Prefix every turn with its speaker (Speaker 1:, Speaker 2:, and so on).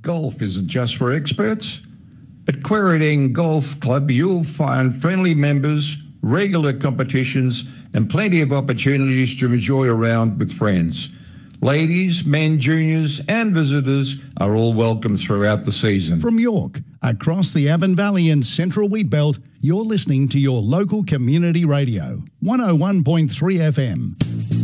Speaker 1: Golf isn't just for experts. At Quairading Golf Club, you'll find friendly members, regular competitions, and plenty of opportunities to enjoy a round with friends. Ladies, men, juniors, and visitors are all welcome throughout the season.
Speaker 2: From York, across the Avon Valley and Central Wheatbelt, you're listening to your local community radio, 101.3 FM.